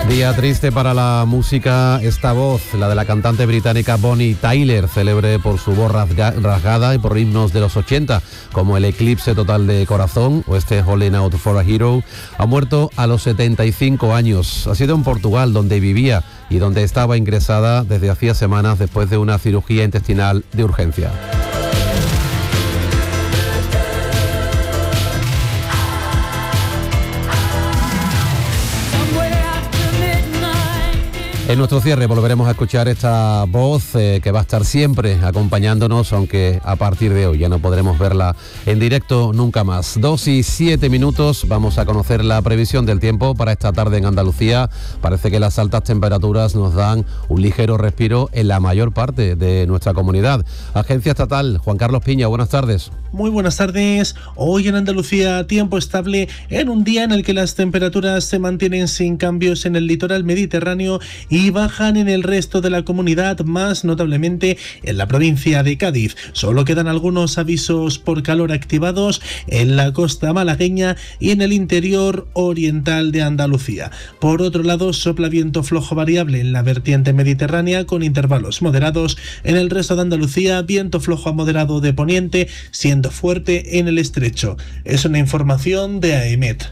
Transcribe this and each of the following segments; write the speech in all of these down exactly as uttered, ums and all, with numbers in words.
Día triste para la música, esta voz, la de la cantante británica Bonnie Tyler, célebre por su voz rasgada y por ritmos de los ochenta, como el Eclipse Total de Corazón o este Holding Out for a Hero. Ha muerto a los setenta y cinco años. Ha sido en Portugal, donde vivía y donde estaba ingresada desde hacía semanas después de una cirugía intestinal de urgencia. En nuestro cierre volveremos a escuchar esta voz eh, que va a estar siempre acompañándonos, aunque a partir de hoy ya no podremos verla en directo nunca más. Dos y siete minutos, vamos a conocer la previsión del tiempo para esta tarde en Andalucía. Parece que las altas temperaturas nos dan un ligero respiro en la mayor parte de nuestra comunidad. Agencia Estatal, Juan Carlos Piña, buenas tardes. Muy buenas tardes. Hoy en Andalucía tiempo estable en un día en el que las temperaturas se mantienen sin cambios en el litoral mediterráneo y bajan en el resto de la comunidad, más notablemente en la provincia de Cádiz. Solo quedan algunos avisos por calor activados en la costa malagueña y en el interior oriental de Andalucía. Por otro lado, sopla viento flojo variable en la vertiente mediterránea con intervalos moderados. En el resto de Andalucía, viento flojo a moderado de poniente, siendo fuerte en el estrecho. Es una información de AEMET.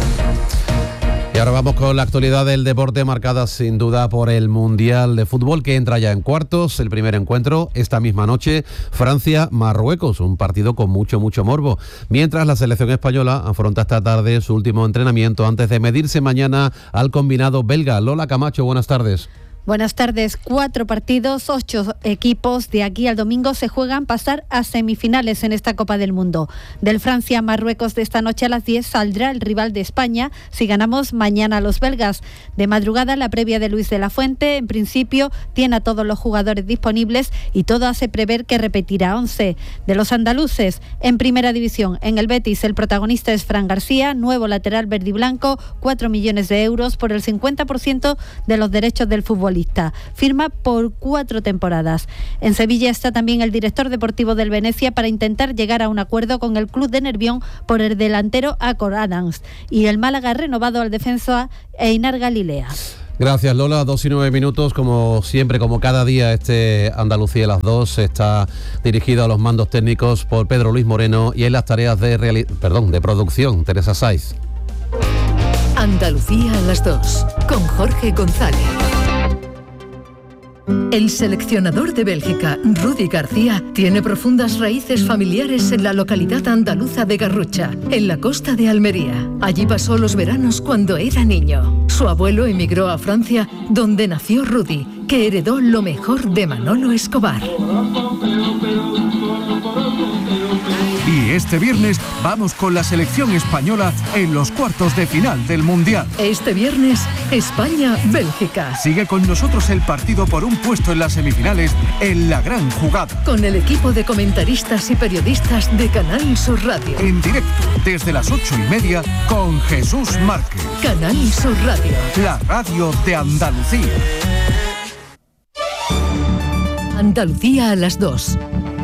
Y ahora vamos con la actualidad del deporte, marcada sin duda por el Mundial de Fútbol, que entra ya en cuartos. El primer encuentro esta misma noche, Francia-Marruecos, un partido con mucho, mucho morbo. Mientras la selección española afronta esta tarde su último entrenamiento antes de medirse mañana al combinado belga. Lola Camacho, buenas tardes. Buenas tardes. Cuatro partidos, ocho equipos de aquí al domingo se juegan pasar a semifinales en esta Copa del Mundo. Del Francia-Marruecos de esta noche a las diez saldrá el rival de España si ganamos mañana a los belgas. De madrugada la previa de Luis de la Fuente, en principio tiene a todos los jugadores disponibles y todo hace prever que repetirá once. De los andaluces, en primera división, en el Betis el protagonista es Fran García, nuevo lateral verde y blanco, cuatro millones de euros por el cincuenta por ciento de los derechos del fútbol. Firma por cuatro temporadas. En Sevilla está también el director deportivo del Venecia para intentar llegar a un acuerdo con el club de Nervión por el delantero Acor Adams, y el Málaga ha renovado al defensa Einar Galilea. Gracias, Lola. Dos y nueve minutos, como siempre, como cada día, este Andalucía a las dos está dirigido a los mandos técnicos por Pedro Luis Moreno y en las tareas de, reali- perdón, de producción, Teresa Saiz. Andalucía a las dos, con Jorge González. El seleccionador de Bélgica, Rudy García, tiene profundas raíces familiares en la localidad andaluza de Garrucha, en la costa de Almería. Allí pasó los veranos cuando era niño. Su abuelo emigró a Francia, donde nació Rudy, que heredó lo mejor de Manolo Escobar. Y este viernes vamos con la selección española en los cuartos de final del Mundial. Este viernes, España-Bélgica. Sigue con nosotros el partido por un puesto en las semifinales en La Gran Jugada. Con el equipo de comentaristas y periodistas de Canal Sur Radio. En directo, desde las ocho y media, con Jesús Márquez. Canal Sur Radio. La radio de Andalucía. Andalucía a las dos.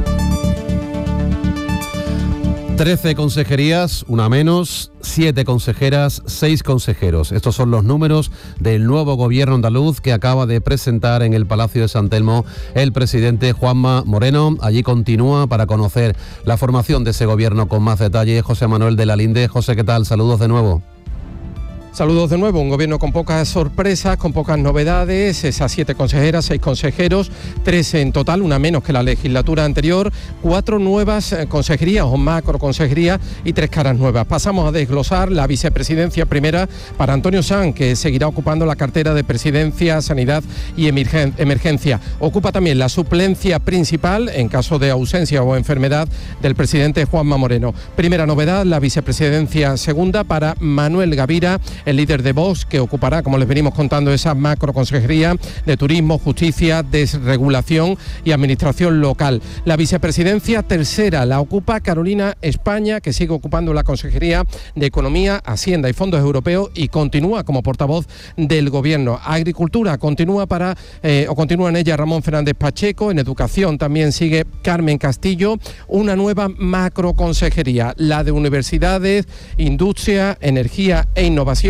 Trece consejerías, una menos, siete consejeras, seis consejeros. Estos son los números del nuevo gobierno andaluz que acaba de presentar en el Palacio de San Telmo el presidente Juanma Moreno. Allí continúa para conocer la formación de ese gobierno con más detalle José Manuel de la Linde. José, ¿qué tal? Saludos de nuevo. Saludos de nuevo, un gobierno con pocas sorpresas, con pocas novedades, esas siete consejeras, seis consejeros, tres en total, una menos que la legislatura anterior, cuatro nuevas consejerías o macroconsejerías y tres caras nuevas. Pasamos a desglosar la vicepresidencia primera para Antonio Sanz, que seguirá ocupando la cartera de Presidencia, Sanidad y Emergencia. Ocupa también la suplencia principal en caso de ausencia o enfermedad del presidente Juanma Moreno. Primera novedad, la vicepresidencia segunda para Manuel Gavira, el líder de Vox, que ocupará, como les venimos contando, esa macroconsejería de Turismo, Justicia, Desregulación y Administración Local. La vicepresidencia tercera la ocupa Carolina España, que sigue ocupando la Consejería de Economía, Hacienda y Fondos Europeos y continúa como portavoz del Gobierno. Agricultura continúa para eh, o continúa en ella Ramón Fernández Pacheco. En Educación también sigue Carmen Castillo. Una nueva macroconsejería, la de Universidades, Industria, Energía e Innovación,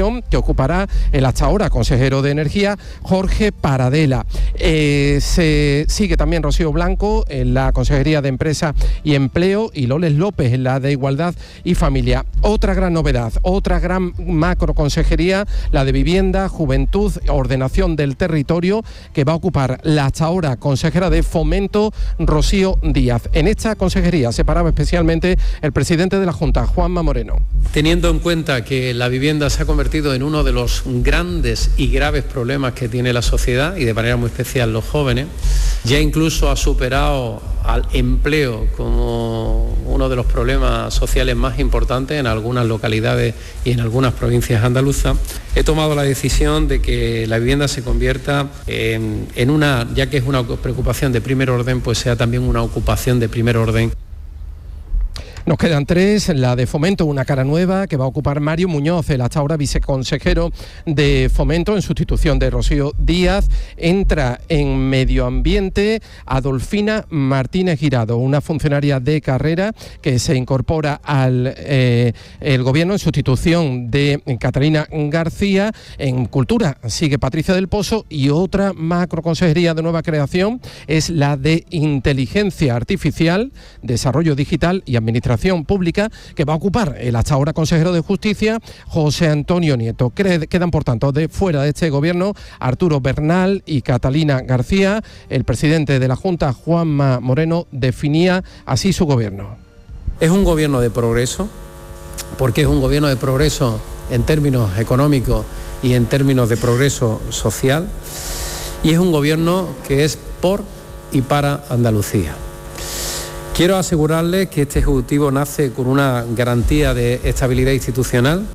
posición que ocupará el hasta ahora consejero de Energía, Jorge Paradela. Eh, se sigue también Rocío Blanco en la Consejería de Empresa y Empleo y Loles López en la de Igualdad y Familia. Otra gran novedad, otra gran macroconsejería, la de Vivienda, Juventud, Ordenación del Territorio, que va a ocupar la hasta ahora consejera de Fomento, Rocío Díaz. En esta consejería se paraba especialmente el presidente de la Junta, Juanma Moreno. Teniendo en cuenta que la vivienda se ha convertido en uno de los grandes y graves problemas que tiene la sociedad y de manera muy especial los jóvenes, ya incluso ha superado al empleo como uno de los problemas sociales más importantes en algunas localidades y en algunas provincias andaluzas, he tomado la decisión de que la vivienda se convierta en, en una, ya que es una preocupación de primer orden, pues sea también una ocupación de primer orden. Nos quedan tres, la de Fomento, una cara nueva que va a ocupar Mario Muñoz, el hasta ahora viceconsejero de Fomento en sustitución de Rocío Díaz. Entra en Medio Ambiente Adolfina Martínez Guirado, una funcionaria de carrera que se incorpora al eh, el gobierno en sustitución de Catalina García. En Cultura sigue Patricia del Pozo y otra macroconsejería de nueva creación es la de Inteligencia Artificial, Desarrollo Digital y Administración Pública, que va a ocupar el hasta ahora consejero de Justicia, José Antonio Nieto. Quedan, por tanto, de fuera de este gobierno Arturo Bernal y Catalina García. El presidente de la Junta, Juanma Moreno, definía así su gobierno. Es un gobierno de progreso, porque es un gobierno de progreso en términos económicos y en términos de progreso social, y es un gobierno que es por y para Andalucía. Quiero asegurarles que este Ejecutivo nace con una garantía de estabilidad institucional.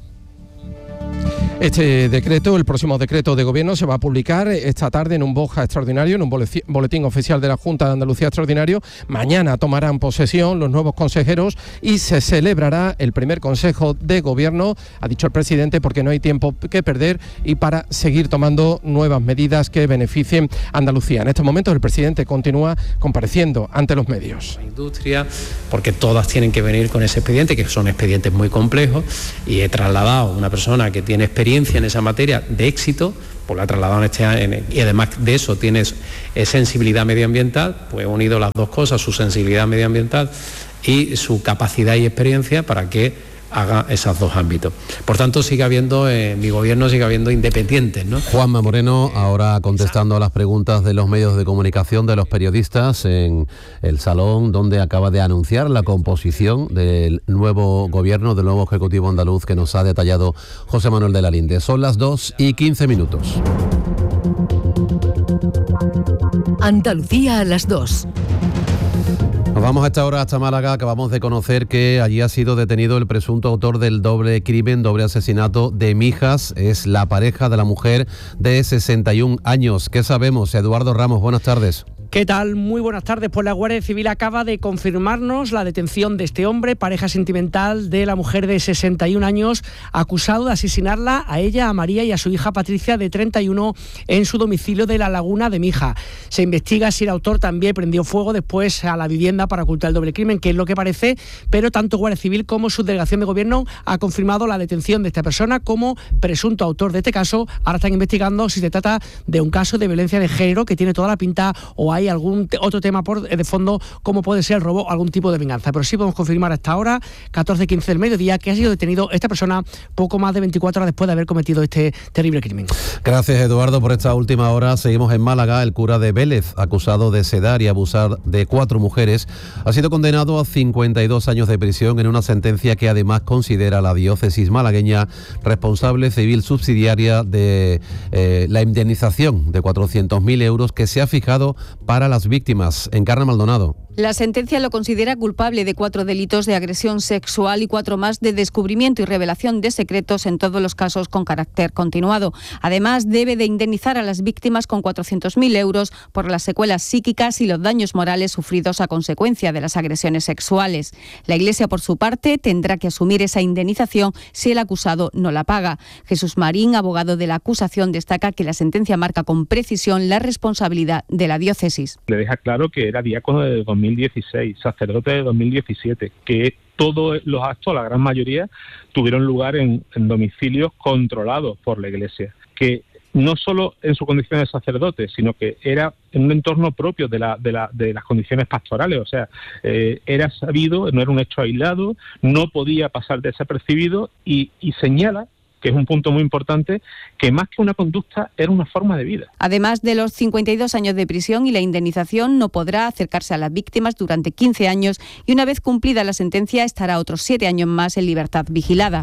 Este decreto, el próximo decreto de gobierno, se va a publicar esta tarde en un BOJA extraordinario, en un boletín oficial de la Junta de Andalucía extraordinario. Mañana tomarán posesión los nuevos consejeros y se celebrará el primer consejo de gobierno, ha dicho el presidente, porque no hay tiempo que perder y para seguir tomando nuevas medidas que beneficien a Andalucía. En estos momentos el presidente continúa compareciendo ante los medios. La industria, porque todas tienen que venir con ese expediente, que son expedientes muy complejos, y he trasladado a una persona que tiene experiencia en esa materia de éxito, pues la ha trasladado en este año, y además de eso tienes eh, sensibilidad medioambiental, pues he unido las dos cosas, su sensibilidad medioambiental y su capacidad y experiencia para que haga esos dos ámbitos. Por tanto, sigue habiendo, en eh, mi gobierno sigue habiendo independientes, ¿no? Juanma Moreno, ahora contestando a las preguntas de los medios de comunicación, de los periodistas, en el salón donde acaba de anunciar la composición del nuevo gobierno, del nuevo Ejecutivo andaluz que nos ha detallado José Manuel de la Linde. Son las dos y quince minutos. Andalucía a las dos. Nos vamos a esta hora hasta Málaga. Acabamos de conocer que allí ha sido detenido el presunto autor del doble crimen, doble asesinato de Mijas. Es la pareja de la mujer de sesenta y un años. ¿Qué sabemos? Eduardo Ramos, buenas tardes. ¿Qué tal? Muy buenas tardes. Pues la Guardia Civil acaba de confirmarnos la detención de este hombre, pareja sentimental de la mujer de sesenta y un años, acusado de asesinarla a ella, a María y a su hija Patricia, de treinta y uno, en su domicilio de La Laguna de Mija. Se investiga si el autor también prendió fuego después a la vivienda para ocultar el doble crimen, que es lo que parece, pero tanto Guardia Civil como su delegación de gobierno ha confirmado la detención de esta persona como presunto autor de este caso. Ahora están investigando si se trata de un caso de violencia de género, que tiene toda la pinta, o hay algún te- otro tema por de fondo, como puede ser el robo o algún tipo de venganza. Pero sí podemos confirmar hasta ahora, catorce quince del mediodía, que ha sido detenido esta persona poco más de veinticuatro horas después de haber cometido este terrible crimen. Gracias, Eduardo, por esta última hora. Seguimos en Málaga. El cura de Vélez, acusado de sedar y abusar de cuatro mujeres, ha sido condenado a cincuenta y dos años de prisión en una sentencia que además considera a la diócesis malagueña responsable civil subsidiaria de eh, la indemnización de cuatrocientos mil euros que se ha fijado para las víctimas. Encarna Maldonado. La sentencia lo considera culpable de cuatro delitos de agresión sexual y cuatro más de descubrimiento y revelación de secretos, en todos los casos con carácter continuado. Además, debe de indemnizar a las víctimas con cuatrocientos mil euros por las secuelas psíquicas y los daños morales sufridos a consecuencia de las agresiones sexuales. La Iglesia, por su parte, tendrá que asumir esa indemnización si el acusado no la paga. Jesús Marín, abogado de la acusación, destaca que la sentencia marca con precisión la responsabilidad de la diócesis. Le deja claro que era diácono de dos mil dieciséis, sacerdote de dos mil diecisiete, que todos los actos, la gran mayoría, tuvieron lugar en, en domicilios controlados por la Iglesia, que no solo en su condición de sacerdote, sino que era en un entorno propio de, la, de, la, de las condiciones pastorales. O sea, eh, era sabido, no era un hecho aislado, no podía pasar desapercibido y, y señala, que es un punto muy importante, que más que una conducta era una forma de vida. Además de los cincuenta y dos años de prisión y la indemnización, no podrá acercarse a las víctimas durante quince años y una vez cumplida la sentencia estará otros siete años más en libertad vigilada.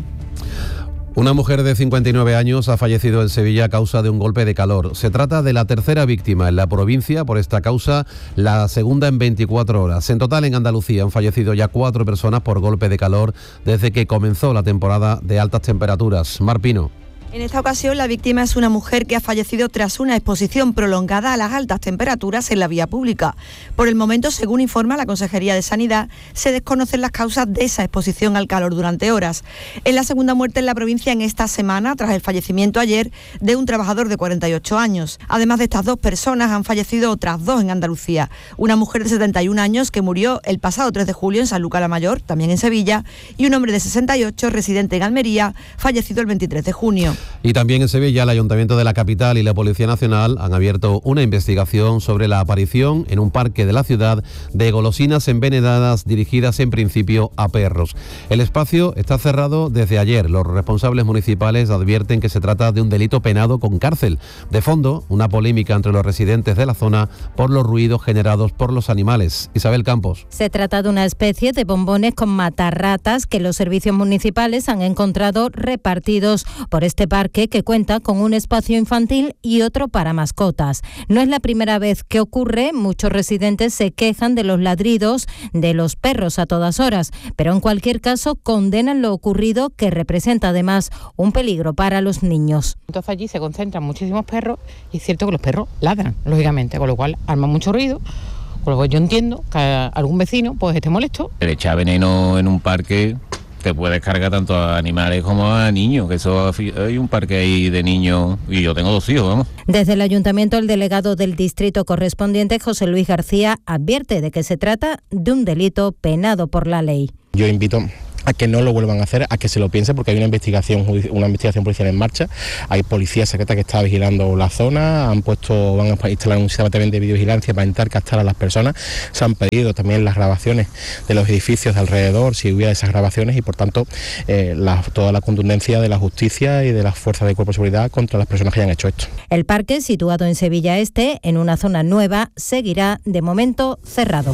Una mujer de cincuenta y nueve años ha fallecido en Sevilla a causa de un golpe de calor. Se trata de la tercera víctima en la provincia por esta causa, la segunda en veinticuatro horas. En total, en Andalucía han fallecido ya cuatro personas por golpe de calor desde que comenzó la temporada de altas temperaturas. Mar Pino. En esta ocasión, la víctima es una mujer que ha fallecido tras una exposición prolongada a las altas temperaturas en la vía pública. Por el momento, según informa la Consejería de Sanidad, se desconocen las causas de esa exposición al calor durante horas. Es la segunda muerte en la provincia en esta semana, tras el fallecimiento ayer de un trabajador de cuarenta y ocho años. Además de estas dos personas, han fallecido otras dos en Andalucía. Una mujer de setenta y un años que murió el pasado tres de julio en Sanlúcar la Mayor, también en Sevilla, y un hombre de sesenta y ocho, residente en Almería, fallecido el veintitrés de junio. Y también en Sevilla, el Ayuntamiento de la capital y la Policía Nacional han abierto una investigación sobre la aparición en un parque de la ciudad de golosinas envenenadas dirigidas en principio a perros. El espacio está cerrado desde ayer. Los responsables municipales advierten que se trata de un delito penado con cárcel. De fondo, una polémica entre los residentes de la zona por los ruidos generados por los animales. Isabel Campos. Se trata de una especie de bombones con matarratas que los servicios municipales han encontrado repartidos por este parque, que cuenta con un espacio infantil y otro para mascotas. No es la primera vez que ocurre, muchos residentes se quejan de los ladridos de los perros a todas horas, pero en cualquier caso condenan lo ocurrido, que representa además un peligro para los niños. Entonces allí se concentran muchísimos perros y es cierto que los perros ladran, lógicamente, con lo cual arman mucho ruido. Con lo cual yo entiendo que algún vecino pues esté molesto. El echar veneno en un parque te puedes cargar tanto a animales como a niños, que eso hay un parque ahí de niños y yo tengo dos hijos, vamos. Desde el ayuntamiento, el delegado del distrito correspondiente, José Luis García, advierte de que se trata de un delito penado por la ley. Yo invito a que no lo vuelvan a hacer, a que se lo piense, porque hay una investigación una investigación policial en marcha. Hay policía secreta que está vigilando la zona, han puesto van a instalar un sistema también de videovigilancia para intentar captar a las personas. Se han pedido también las grabaciones de los edificios de alrededor, si hubiera esas grabaciones, y por tanto eh, la, toda la contundencia de la justicia y de las fuerzas de cuerpo de seguridad contra las personas que hayan hecho esto. El parque, situado en Sevilla Este, en una zona nueva, seguirá de momento cerrado.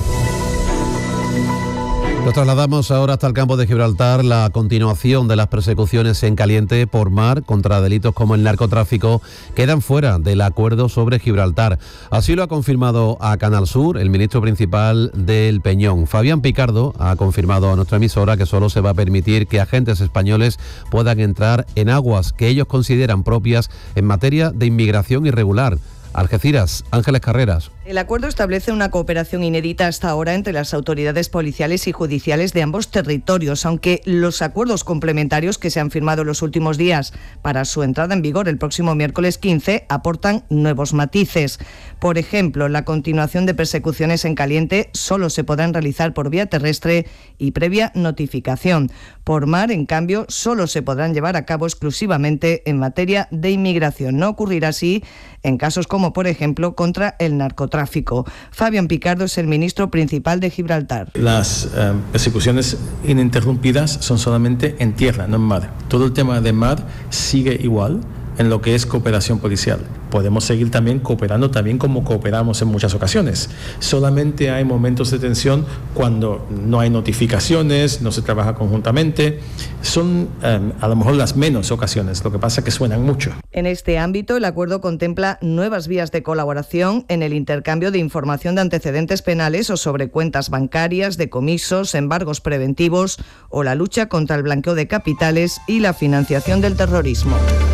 Nos trasladamos ahora hasta el campo de Gibraltar. La continuación de las persecuciones en caliente por mar contra delitos como el narcotráfico quedan fuera del acuerdo sobre Gibraltar. Así lo ha confirmado a Canal Sur el ministro principal del Peñón. Fabián Picardo ha confirmado a nuestra emisora que solo se va a permitir que agentes españoles puedan entrar en aguas que ellos consideran propias en materia de inmigración irregular. Algeciras, Ángeles Carreras. El acuerdo establece una cooperación inédita hasta ahora entre las autoridades policiales y judiciales de ambos territorios, aunque los acuerdos complementarios que se han firmado en los últimos días para su entrada en vigor el próximo miércoles quince aportan nuevos matices. Por ejemplo, la continuación de persecuciones en caliente solo se podrán realizar por vía terrestre y previa notificación. Por mar, en cambio, solo se podrán llevar a cabo exclusivamente en materia de inmigración. No ocurrirá así en casos como, por ejemplo, contra el narcotráfico. Fabián Picardo es el ministro principal de Gibraltar. Las eh, persecuciones ininterrumpidas son solamente en tierra, no en mar. Todo el tema de mar sigue igual en lo que es cooperación policial. Podemos seguir también cooperando también como cooperamos en muchas ocasiones. Solamente hay momentos de tensión cuando no hay notificaciones, no se trabaja conjuntamente. Son eh, a lo mejor las menos ocasiones, lo que pasa es que suenan mucho. En este ámbito, el acuerdo contempla nuevas vías de colaboración en el intercambio de información de antecedentes penales o sobre cuentas bancarias, decomisos, embargos preventivos o la lucha contra el blanqueo de capitales y la financiación del terrorismo.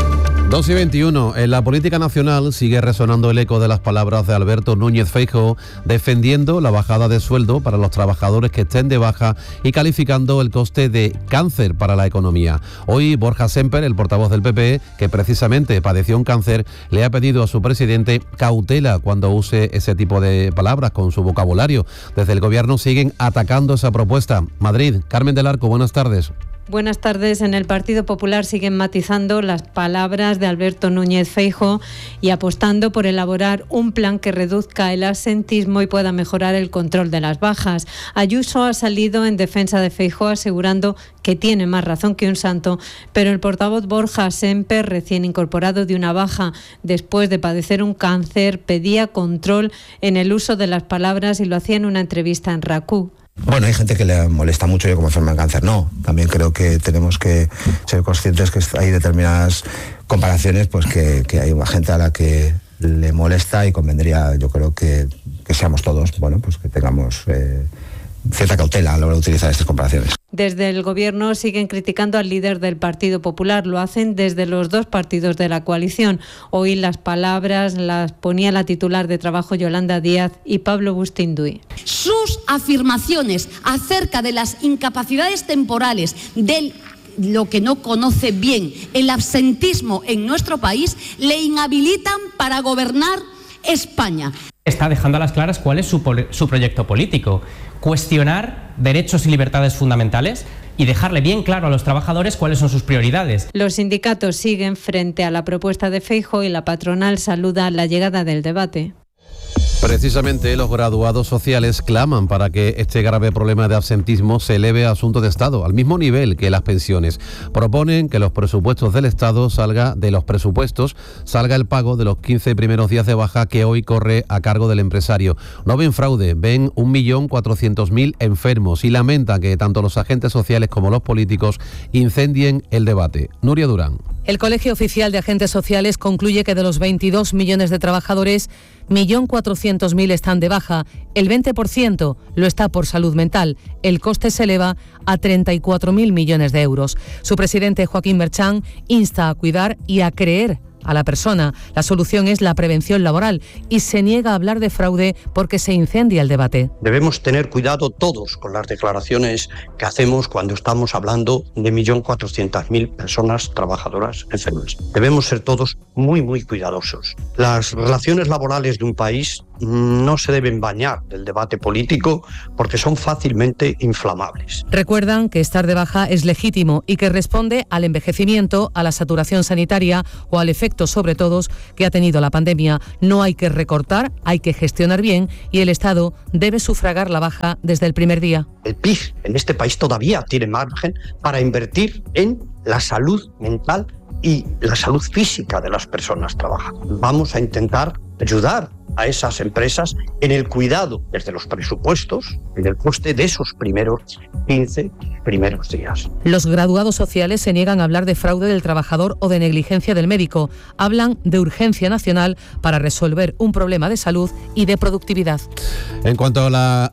dos y veintiuno. En la política nacional sigue resonando el eco de las palabras de Alberto Núñez Feijóo defendiendo la bajada de sueldo para los trabajadores que estén de baja y calificando el coste de cáncer para la economía. Hoy Borja Semper, el portavoz del P P, que precisamente padeció un cáncer, le ha pedido a su presidente cautela cuando use ese tipo de palabras con su vocabulario. Desde el gobierno siguen atacando esa propuesta. Madrid, Carmen del Arco, buenas tardes. Buenas tardes. En el Partido Popular siguen matizando las palabras de Alberto Núñez Feijóo y apostando por elaborar un plan que reduzca el absentismo y pueda mejorar el control de las bajas. Ayuso ha salido en defensa de Feijóo asegurando que tiene más razón que un santo, pero el portavoz Borja Semper, recién incorporado de una baja después de padecer un cáncer, pedía control en el uso de las palabras y lo hacía en una entrevista en RACU. Bueno, hay gente que le molesta mucho yo como enferma de cáncer. No, también creo que tenemos que ser conscientes que hay determinadas comparaciones, pues que, que hay gente a la que le molesta y convendría, yo creo que, que seamos todos, bueno, pues que tengamos eh, cierta cautela a la hora de utilizar estas comparaciones. Desde el Gobierno siguen criticando al líder del Partido Popular. Lo hacen desde los dos partidos de la coalición. Hoy las palabras las ponía la titular de Trabajo, Yolanda Díaz, y Pablo Bustinduy. Sus afirmaciones acerca de las incapacidades temporales, del lo que no conoce bien, el absentismo en nuestro país, le inhabilitan para gobernar España. Está dejando a las claras cuál es su, su proyecto político. Cuestionar derechos y libertades fundamentales y dejarle bien claro a los trabajadores cuáles son sus prioridades. Los sindicatos siguen frente a la propuesta de Feijóo y la patronal saluda la llegada del debate. Precisamente los graduados sociales claman para que este grave problema de absentismo se eleve a asunto de Estado, al mismo nivel que las pensiones. Proponen que los presupuestos del Estado salga de los presupuestos, salga el pago de los quince primeros días de baja que hoy corre a cargo del empresario. No ven fraude, ven un millón cuatrocientos mil enfermos y lamentan que tanto los agentes sociales como los políticos incendien el debate. Nuria Durán. El Colegio Oficial de Agentes Sociales concluye que de los veintidós millones de trabajadores, un millón cuatrocientos mil están de baja. El veinte por ciento lo está por salud mental. El coste se eleva a treinta y cuatro mil millones de euros. Su presidente, Joaquín Merchán, insta a cuidar y a creer a la persona. La solución es la prevención laboral y se niega a hablar de fraude porque se incendia el debate. Debemos tener cuidado todos con las declaraciones que hacemos cuando estamos hablando de un millón cuatrocientas mil personas trabajadoras enfermas. Debemos ser todos muy, muy cuidadosos. Las relaciones laborales de un país no se deben bañar del debate político porque son fácilmente inflamables. Recuerdan que estar de baja es legítimo y que responde al envejecimiento, a la saturación sanitaria o al efecto sobre todos que ha tenido la pandemia. No hay que recortar, hay que gestionar bien y el Estado debe sufragar la baja desde el primer día. El P I B en este país todavía tiene margen para invertir en la salud mental y la salud física de las personas trabajando. Vamos a intentar ayudar a esas empresas en el cuidado desde los presupuestos, en el coste de esos primeros quince primeros días. Los graduados sociales se niegan a hablar de fraude del trabajador o de negligencia del médico. Hablan de urgencia nacional para resolver un problema de salud y de productividad. En cuanto a la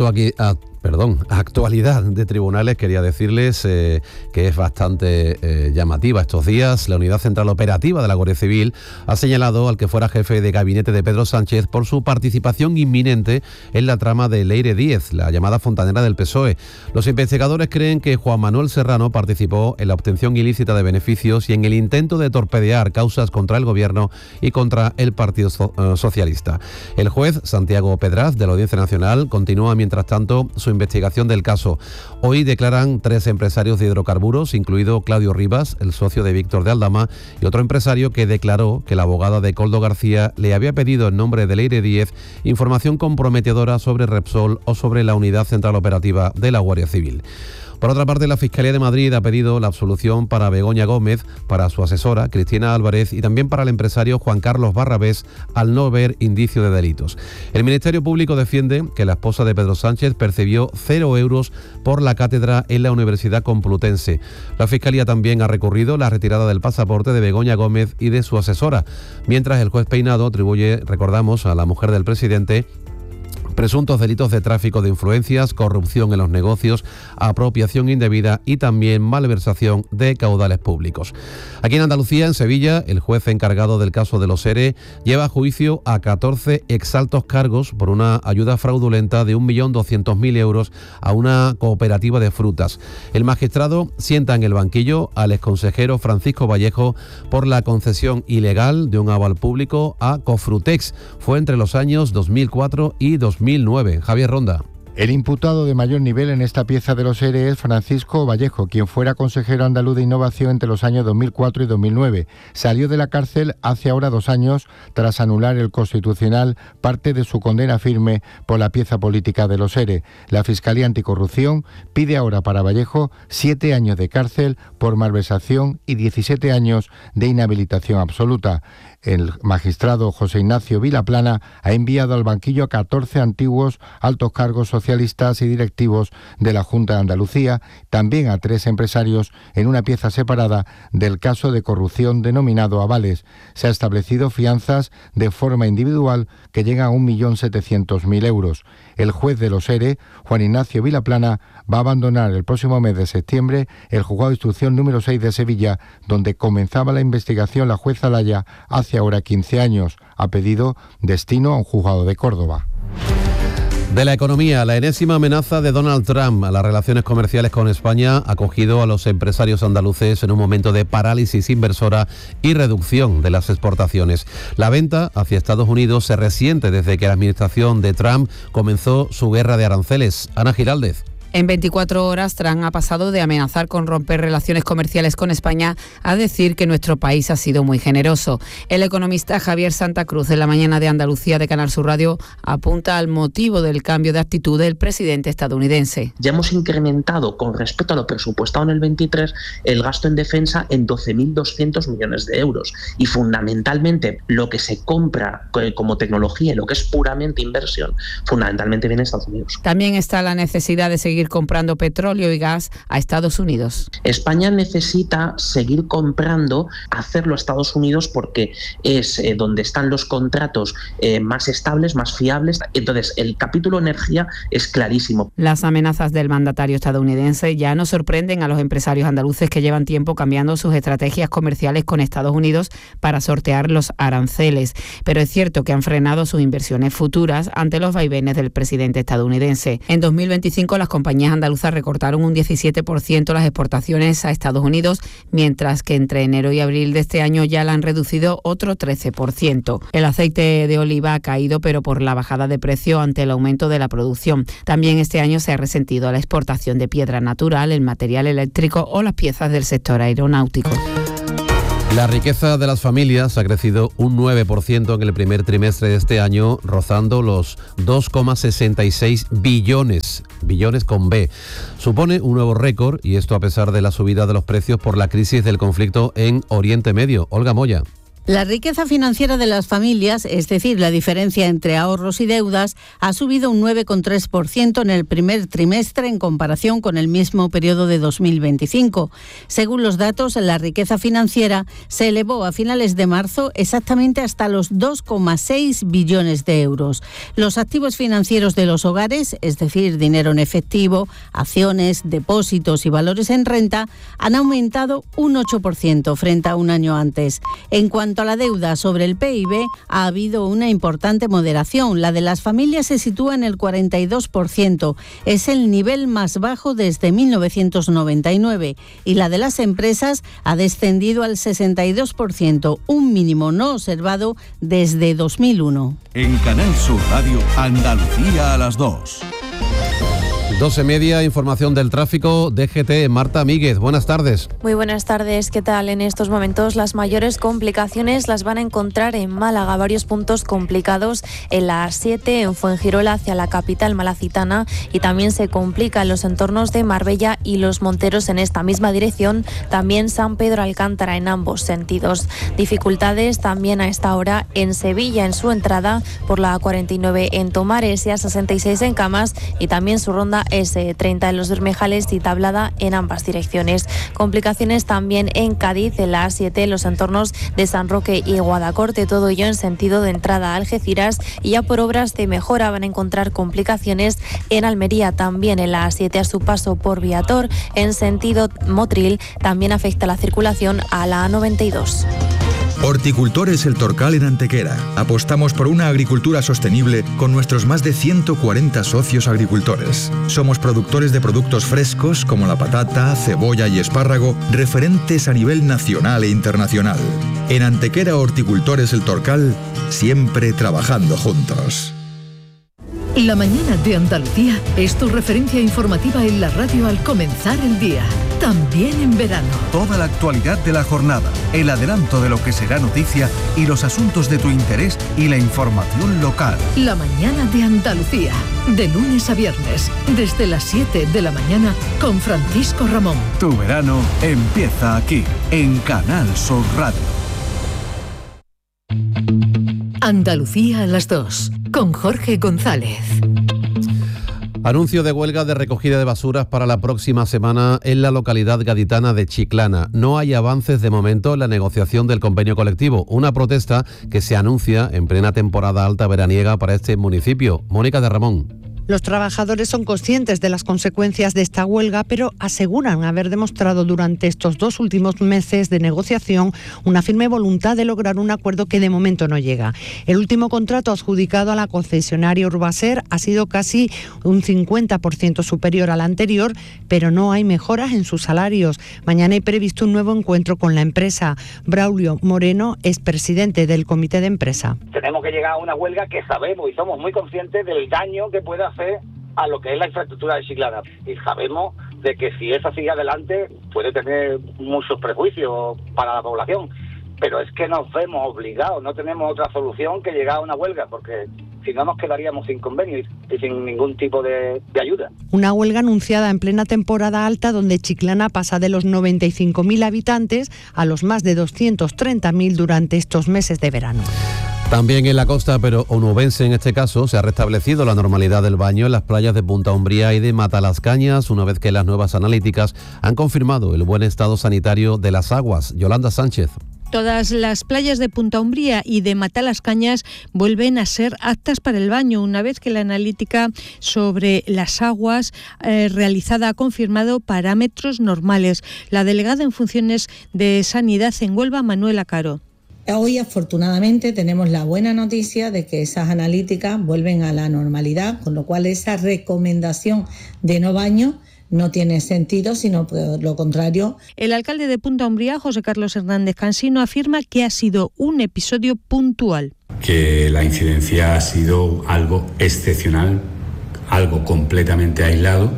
Perdón, actualidad de tribunales, quería decirles eh, que es bastante eh, llamativa estos días. La Unidad Central Operativa de la Guardia Civil ha señalado al que fuera jefe de gabinete de Pedro Sánchez por su participación inminente en la trama de Leire Díez, la llamada fontanera del P S O E. Los investigadores creen que Juan Manuel Serrano participó en la obtención ilícita de beneficios y en el intento de torpedear causas contra el Gobierno y contra el Partido so- eh, Socialista. El juez Santiago Pedraz, de la Audiencia Nacional, continúa mientras tanto su investigación del caso. Hoy declaran tres empresarios de hidrocarburos, incluido Claudio Rivas, el socio de Víctor de Aldama, y otro empresario que declaró que la abogada de Coldo García le había pedido en nombre de Leire Díez información comprometedora sobre Repsol o sobre la Unidad Central Operativa de la Guardia Civil. Por otra parte, la Fiscalía de Madrid ha pedido la absolución para Begoña Gómez, para su asesora, Cristina Álvarez, y también para el empresario Juan Carlos Barrabés, al no ver indicio de delitos. El Ministerio Público defiende que la esposa de Pedro Sánchez percibió cero euros por la cátedra en la Universidad Complutense. La Fiscalía también ha recurrido la retirada del pasaporte de Begoña Gómez y de su asesora, mientras el juez Peinado atribuye, recordamos, a la mujer del presidente presuntos delitos de tráfico de influencias, corrupción en los negocios, apropiación indebida y también malversación de caudales públicos. Aquí en Andalucía, en Sevilla, el juez encargado del caso de los ERE lleva a juicio a catorce exaltos cargos por una ayuda fraudulenta de un millón doscientos mil euros a una cooperativa de frutas. El magistrado sienta en el banquillo al exconsejero Francisco Vallejo por la concesión ilegal de un aval público a Cofrutex. Fue entre los años dos mil cuatro y dos mil nueve. Javier Ronda. El imputado de mayor nivel en esta pieza de los ERE es Francisco Vallejo, quien fuera consejero andaluz de innovación entre los años dos mil cuatro y dos mil nueve. Salió de la cárcel hace ahora dos años tras anular el Constitucional parte de su condena firme por la pieza política de los ERE. La Fiscalía Anticorrupción pide ahora para Vallejo siete años de cárcel por malversación y diecisiete años de inhabilitación absoluta. El magistrado José Ignacio Vilaplana ha enviado al banquillo a catorce antiguos altos cargos socialistas y directivos de la Junta de Andalucía, también a tres empresarios en una pieza separada del caso de corrupción denominado avales. Se ha establecido fianzas de forma individual que llegan a un millón setecientos mil euros. El juez de los ERE, Juan Ignacio Vilaplana, va a abandonar el próximo mes de septiembre el juzgado de instrucción número seis de Sevilla, donde comenzaba la investigación la jueza Laya hace ahora quince años. Ha pedido destino a un juzgado de Córdoba. De la economía, la enésima amenaza de Donald Trump a las relaciones comerciales con España ha cogido a los empresarios andaluces en un momento de parálisis inversora y reducción de las exportaciones. La venta hacia Estados Unidos se resiente desde que la administración de Trump comenzó su guerra de aranceles. Ana Giraldez. En veinticuatro horas, Trump ha pasado de amenazar con romper relaciones comerciales con España a decir que nuestro país ha sido muy generoso. El economista Javier Santa Cruz, en la mañana de Andalucía de Canal Sur Radio, apunta al motivo del cambio de actitud del presidente estadounidense. Ya hemos incrementado con respecto a lo presupuestado en el veintitrés el gasto en defensa en doce mil doscientos millones de euros y fundamentalmente lo que se compra como tecnología y lo que es puramente inversión, fundamentalmente viene de Estados Unidos. También está la necesidad de seguir comprando petróleo y gas a Estados Unidos. España necesita seguir comprando, hacerlo a Estados Unidos porque es eh, donde están los contratos eh, más estables, más fiables. Entonces, el capítulo energía es clarísimo. Las amenazas del mandatario estadounidense ya no sorprenden a los empresarios andaluces que llevan tiempo cambiando sus estrategias comerciales con Estados Unidos para sortear los aranceles. Pero es cierto que han frenado sus inversiones futuras ante los vaivenes del presidente estadounidense. En dos mil veinticinco, las compañías andaluzas recortaron un diecisiete por ciento las exportaciones a Estados Unidos, mientras que entre enero y abril de este año ya la han reducido otro trece por ciento. El aceite de oliva ha caído, pero por la bajada de precio ante el aumento de la producción. También este año se ha resentido la exportación de piedra natural, el material eléctrico o las piezas del sector aeronáutico. La riqueza de las familias ha crecido un nueve por ciento en el primer trimestre de este año, rozando los dos coma sesenta y seis billones, billones con B. Supone un nuevo récord, y esto a pesar de la subida de los precios por la crisis del conflicto en Oriente Medio. Olga Moya. La riqueza financiera de las familias, es decir, la diferencia entre ahorros y deudas, ha subido un nueve coma tres por ciento en el primer trimestre en comparación con el mismo periodo de dos mil veinticinco. Según los datos, la riqueza financiera se elevó a finales de marzo exactamente hasta los dos coma seis billones de euros. Los activos financieros de los hogares, es decir, dinero en efectivo, acciones, depósitos y valores en renta, han aumentado un ocho por ciento frente a un año antes. En cuanto a la deuda sobre el P I B, ha habido una importante moderación. La de las familias se sitúa en el cuarenta y dos por ciento. Es el nivel más bajo desde mil novecientos noventa y nueve. Y la de las empresas ha descendido al sesenta y dos por ciento, un mínimo no observado desde dos mil uno. En Canal Sur Radio, Andalucía a las dos. doce media, información del tráfico, D G T, Marta Míguez, buenas tardes. Muy buenas tardes, ¿qué tal? En estos momentos las mayores complicaciones las van a encontrar en Málaga, varios puntos complicados en la A siete, en Fuengirola hacia la capital malacitana, y también se complica en los entornos de Marbella y Los Monteros en esta misma dirección, también San Pedro Alcántara en ambos sentidos. Dificultades también a esta hora en Sevilla en su entrada por la A cuarenta y nueve en Tomares y A sesenta y seis en Camas, y también su ronda ese treinta en Los Bermejales y tablada en ambas direcciones. Complicaciones también en Cádiz, en la A siete, en los entornos de San Roque y Guadacorte, todo ello en sentido de entrada a Algeciras, y ya por obras de mejora van a encontrar complicaciones en Almería, también en la A siete a su paso por Viator, en sentido Motril, también afecta la circulación a la A noventa y dos. Horticultores El Torcal en Antequera. Apostamos por una agricultura sostenible con nuestros más de ciento cuarenta socios agricultores. Somos productores de productos frescos como la patata, cebolla y espárrago, referentes a nivel nacional e internacional. En Antequera Horticultores El Torcal, siempre trabajando juntos. La mañana de Andalucía es tu referencia informativa en la radio al comenzar el día, también en verano. Toda la actualidad de la jornada, el adelanto de lo que será noticia y los asuntos de tu interés y la información local. La mañana de Andalucía, de lunes a viernes, desde las siete de la mañana con Francisco Ramón. Tu verano empieza aquí, en Canal Sur Radio. Andalucía a las dos, con Jorge González. Anuncio de huelga de recogida de basuras para la próxima semana en la localidad gaditana de Chiclana. No hay avances de momento en la negociación del convenio colectivo, una protesta que se anuncia en plena temporada alta veraniega para este municipio. Mónica de Ramón. Los trabajadores son conscientes de las consecuencias de esta huelga, pero aseguran haber demostrado durante estos dos últimos meses de negociación una firme voluntad de lograr un acuerdo que de momento no llega. El último contrato adjudicado a la concesionaria Urbaser ha sido casi un cincuenta por ciento superior al anterior, pero no hay mejoras en sus salarios. Mañana hay previsto un nuevo encuentro con la empresa. Braulio Moreno es presidente del comité de empresa. Tenemos que llegar a una huelga que sabemos y somos muy conscientes del daño que puede hacer a lo que es la infraestructura de Chiclana, y sabemos de que si esa sigue adelante puede tener muchos prejuicios para la población, pero es que nos vemos obligados, no tenemos otra solución que llegar a una huelga, porque si no nos quedaríamos sin convenio y sin ningún tipo de, de ayuda. Una huelga anunciada en plena temporada alta, donde Chiclana pasa de los noventa y cinco mil habitantes a los más de doscientos treinta mil durante estos meses de verano. También en la costa, pero onubense en este caso, se ha restablecido la normalidad del baño en las playas de Punta Umbría y de Matalascañas, una vez que las nuevas analíticas han confirmado el buen estado sanitario de las aguas. Yolanda Sánchez. Todas las playas de Punta Umbría y de Matalascañas vuelven a ser aptas para el baño, una vez que la analítica sobre las aguas eh, realizada ha confirmado parámetros normales. La delegada en funciones de Sanidad en Huelva, Manuela Caro. Hoy, afortunadamente, tenemos la buena noticia de que esas analíticas vuelven a la normalidad, con lo cual esa recomendación de no baño no tiene sentido, sino por lo contrario. El alcalde de Punta Umbría, José Carlos Hernández Cansino, afirma que ha sido un episodio puntual. Que la incidencia ha sido algo excepcional, algo completamente aislado,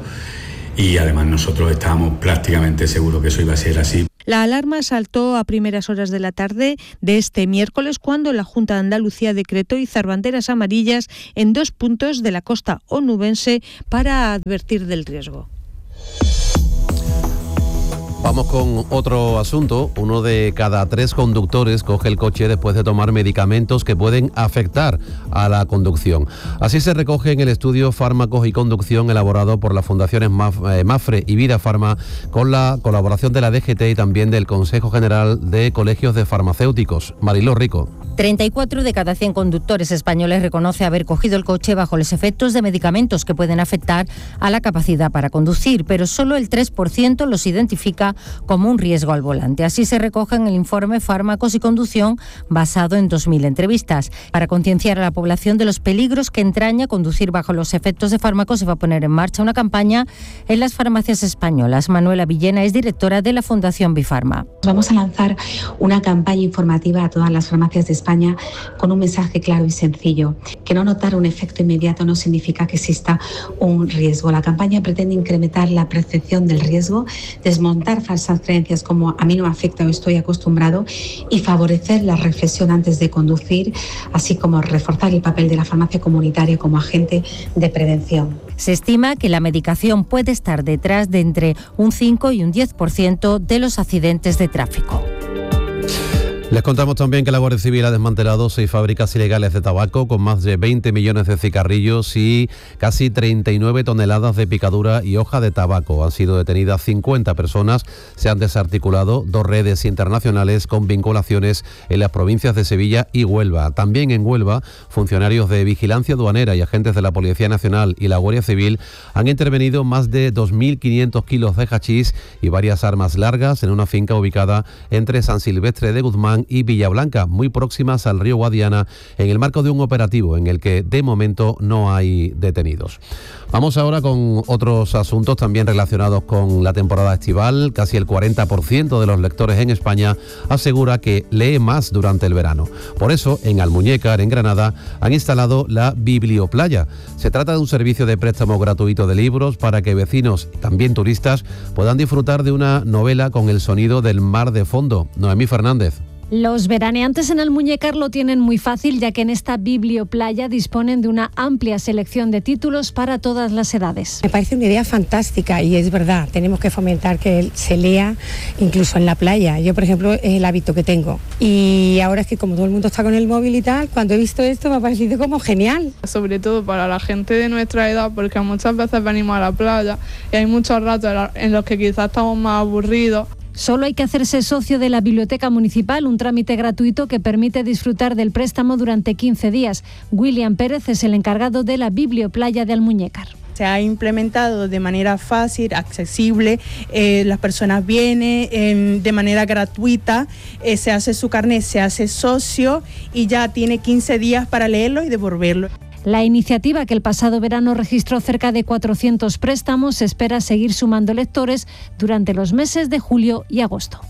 y además nosotros estábamos prácticamente seguros que eso iba a ser así. La alarma saltó a primeras horas de la tarde de este miércoles, cuando la Junta de Andalucía decretó izar banderas amarillas en dos puntos de la costa onubense para advertir del riesgo. Vamos con otro asunto. Uno de cada tres conductores coge el coche después de tomar medicamentos que pueden afectar a la conducción. Así se recoge en el estudio Fármacos y Conducción elaborado por las fundaciones Mafre y Vida Farma, con la colaboración de la D G T y también del Consejo General de Colegios de Farmacéuticos. Mariló Rico. treinta y cuatro de cada cien conductores españoles reconoce haber cogido el coche bajo los efectos de medicamentos que pueden afectar a la capacidad para conducir, pero solo el tres por ciento los identifica como un riesgo al volante. Así se recoge en el informe Fármacos y Conducción, basado en dos mil entrevistas. Para concienciar a la población de los peligros que entraña conducir bajo los efectos de fármacos, se va a poner en marcha una campaña en las farmacias españolas. Manuela Villena es directora de la Fundación Bifarma. Vamos a lanzar una campaña informativa a todas las farmacias de España con un mensaje claro y sencillo: que no notar un efecto inmediato no significa que exista un riesgo. La campaña pretende incrementar la percepción del riesgo, desmontar falsas creencias como a mí no me afecta o estoy acostumbrado, y favorecer la reflexión antes de conducir, así como reforzar el papel de la farmacia comunitaria como agente de prevención. Se estima que la medicación puede estar detrás de entre un cinco y un diez por ciento de los accidentes de tráfico. Les contamos también que la Guardia Civil ha desmantelado seis fábricas ilegales de tabaco con más de veinte millones de cigarrillos y casi treinta y nueve toneladas de picadura y hoja de tabaco. Han sido detenidas cincuenta personas, se han desarticulado dos redes internacionales con vinculaciones en las provincias de Sevilla y Huelva. También en Huelva, funcionarios de vigilancia aduanera y agentes de la Policía Nacional y la Guardia Civil han intervenido más de dos mil quinientos kilos de hachís y varias armas largas en una finca ubicada entre San Silvestre de Guzmán y Villablanca, muy próximas al río Guadiana, en el marco de un operativo en el que de momento no hay detenidos. Vamos ahora con otros asuntos también relacionados con la temporada estival. Casi el cuarenta por ciento de los lectores en España asegura que lee más durante el verano. Por eso, en Almuñécar, en Granada, han instalado la Biblioplaya. Se trata de un servicio de préstamo gratuito de libros para que vecinos y también turistas puedan disfrutar de una novela con el sonido del mar de fondo. Noemí Fernández. Los veraneantes en Almuñécar lo tienen muy fácil, ya que en esta Biblioplaya disponen de una amplia selección de títulos para todas las edades. Me parece una idea fantástica y es verdad, tenemos que fomentar que se lea incluso en la playa. Yo, por ejemplo, es el hábito que tengo. Y ahora es que como todo el mundo está con el móvil y tal, cuando he visto esto me ha parecido como genial. Sobre todo para la gente de nuestra edad, porque muchas veces venimos a la playa y hay muchos ratos en los que quizás estamos más aburridos. Solo hay que hacerse socio de la Biblioteca Municipal, un trámite gratuito que permite disfrutar del préstamo durante quince días. William Pérez es el encargado de la Biblioplaya de Almuñécar. Se ha implementado de manera fácil, accesible, eh, las personas vienen eh, de manera gratuita, eh, se hace su carnet, se hace socio y ya tiene quince días para leerlo y devolverlo. La iniciativa, que el pasado verano registró cerca de cuatrocientos préstamos, se espera seguir sumando lectores durante los meses de julio y agosto.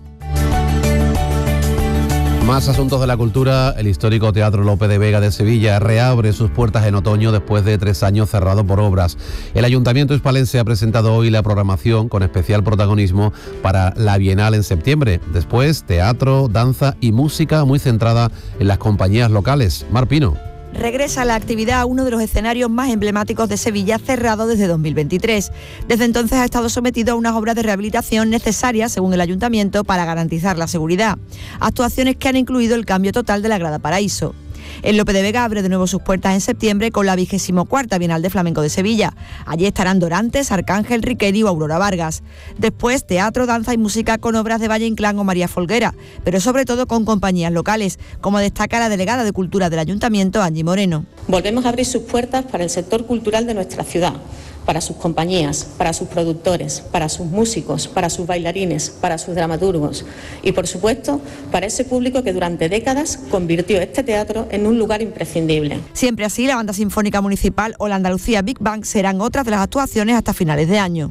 Más asuntos de la cultura. El histórico Teatro Lope de Vega de Sevilla reabre sus puertas en otoño después de tres años cerrado por obras. El Ayuntamiento hispalense ha presentado hoy la programación con especial protagonismo para la Bienal en septiembre. Después, teatro, danza y música muy centrada en las compañías locales. Mar Pino. Regresa la actividad a uno de los escenarios más emblemáticos de Sevilla, cerrado desde dos mil veintitrés. Desde entonces ha estado sometido a unas obras de rehabilitación necesarias, según el Ayuntamiento, para garantizar la seguridad. Actuaciones que han incluido el cambio total de la Grada Paraíso. El Lope de Vega abre de nuevo sus puertas en septiembre con la vigésimo cuarta Bienal de Flamenco de Sevilla. Allí estarán Dorantes, Arcángel, Riquelme o Aurora Vargas. Después, teatro, danza y música con obras de Valle Inclán o María Folguera, pero sobre todo con compañías locales, como destaca la delegada de Cultura del Ayuntamiento, Angie Moreno. Volvemos a abrir sus puertas para el sector cultural de nuestra ciudad, para sus compañías, para sus productores, para sus músicos, para sus bailarines, para sus dramaturgos y, por supuesto, para ese público que durante décadas convirtió este teatro en un lugar imprescindible. Siempre así, la Banda Sinfónica Municipal o la Andalucía Big Bang serán otras de las actuaciones hasta finales de año.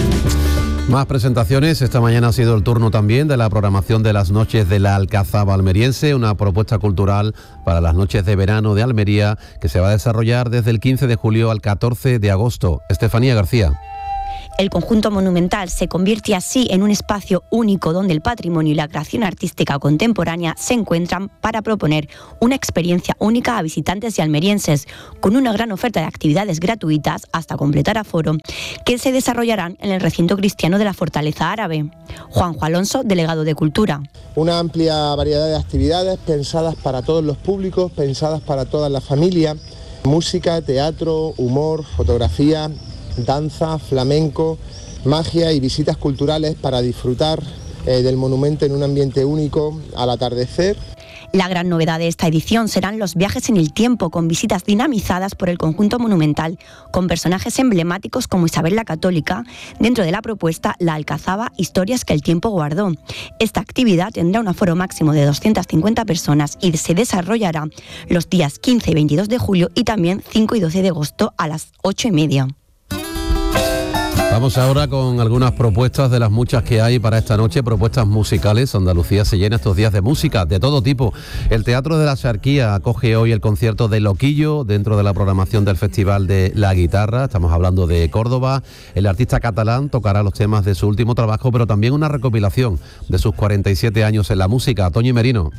Más presentaciones. Esta mañana ha sido el turno también de la programación de las noches de la Alcazaba almeriense, una propuesta cultural para las noches de verano de Almería que se va a desarrollar desde el quince de julio al catorce de agosto. Estefanía García. El conjunto monumental se convierte así en un espacio único donde el patrimonio y la creación artística contemporánea se encuentran para proponer una experiencia única a visitantes y almerienses, con una gran oferta de actividades gratuitas hasta completar aforo, que se desarrollarán en el recinto cristiano de la Fortaleza Árabe. Juanjo Alonso, delegado de Cultura. Una amplia variedad de actividades pensadas para todos los públicos, pensadas para toda la familia, música, teatro, humor, fotografía, danza, flamenco, magia y visitas culturales para disfrutar eh, del monumento en un ambiente único al atardecer. La gran novedad de esta edición serán los viajes en el tiempo, con visitas dinamizadas por el conjunto monumental, con personajes emblemáticos como Isabel la Católica, dentro de la propuesta La Alcazaba, historias que el tiempo guardó. Esta actividad tendrá un aforo máximo de doscientas cincuenta personas y se desarrollará los días quince y veintidós de julio y también cinco y doce de agosto a las ocho y media. Vamos ahora con algunas propuestas de las muchas que hay para esta noche, propuestas musicales. Andalucía se llena estos días de música de todo tipo. El Teatro de la Xarquía acoge hoy el concierto de Loquillo dentro de la programación del Festival de la Guitarra. Estamos hablando de Córdoba. El artista catalán tocará los temas de su último trabajo, pero también una recopilación de sus cuarenta y siete años en la música. Toñi Merino.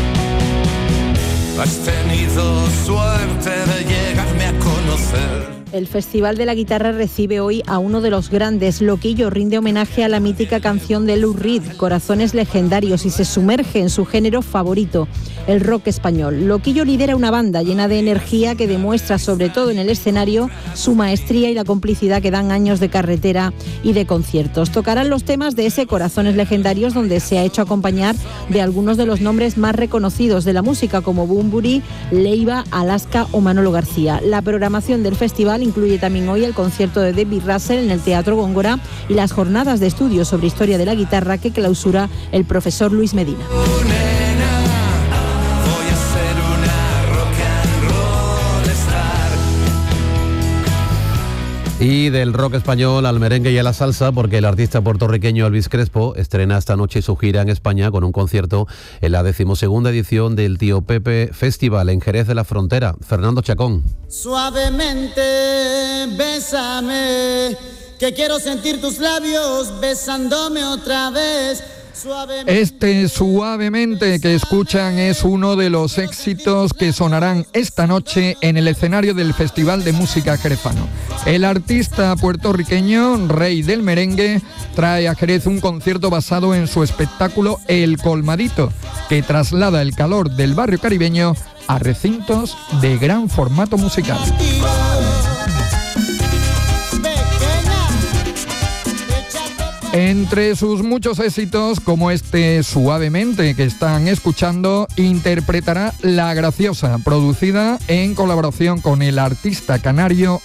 Has tenido suerte de llegarme a conocer. El Festival de la Guitarra recibe hoy a uno de los grandes. Loquillo rinde homenaje a la mítica canción de Lou Reed, Corazones Legendarios, y se sumerge en su género favorito, el rock español. Loquillo lidera una banda llena de energía que demuestra, sobre todo en el escenario, su maestría y la complicidad que dan años de carretera y de conciertos. Tocarán los temas de ese Corazones Legendarios, donde se ha hecho acompañar de algunos de los nombres más reconocidos de la música, como Bunbury, Leiva, Alaska o Manolo García. La programación del festival incluye también hoy el concierto de David Russell en el Teatro Góngora y las jornadas de estudios sobre historia de la guitarra que clausura el profesor Luis Medina. Y del rock español al merengue y a la salsa, porque el artista puertorriqueño Elvis Crespo estrena esta noche su gira en España con un concierto en la decimosegunda edición del Tío Pepe Festival en Jerez de la Frontera. Fernando Chacón. Suavemente, bésame, que quiero sentir tus labios besándome otra vez. Este Suavemente que escuchan es uno de los éxitos que sonarán esta noche en el escenario del Festival de Música Jerezano. El artista puertorriqueño, rey del merengue, trae a Jerez un concierto basado en su espectáculo El Colmadito, que traslada el calor del barrio caribeño a recintos de gran formato musical. Entre sus muchos éxitos, como este Suavemente que están escuchando, interpretará La Graciosa, producida en colaboración con el artista canario